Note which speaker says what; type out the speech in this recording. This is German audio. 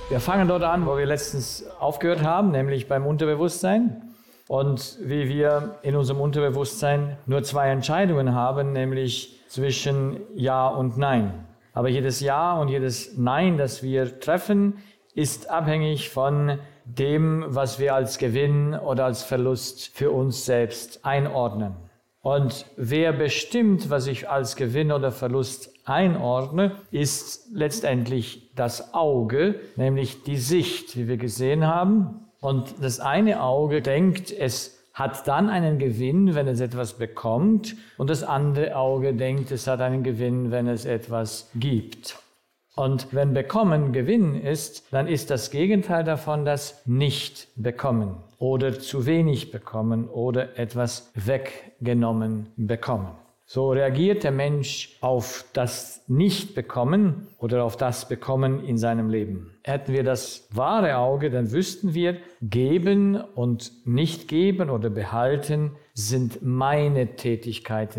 Speaker 1: Wir fangen dort an, wo wir letztens aufgehört haben, nämlich beim Unterbewusstsein. Und wie wir in unserem Unterbewusstsein nur zwei Entscheidungen haben, nämlich zwischen Ja und Nein. Aber jedes Ja und jedes Nein, das wir treffen, ist abhängig von dem, was wir als Gewinn oder als Verlust für uns selbst einordnen. Und wer bestimmt, was ich als Gewinn oder Verlust einordne, ist letztendlich das Auge, nämlich die Sicht, wie wir gesehen haben. Und das eine Auge denkt, es hat dann einen Gewinn, wenn es etwas bekommt, und das andere Auge denkt, es hat einen Gewinn, wenn es etwas gibt. Und wenn Bekommen Gewinn ist, dann ist das Gegenteil davon das Nicht-Bekommen oder zu wenig bekommen oder etwas weggenommen bekommen. So reagiert der Mensch auf das Nicht-Bekommen oder auf das Bekommen in seinem Leben. Hätten wir das wahre Auge, dann wüssten wir, geben und nicht geben oder behalten sind meine Tätigkeiten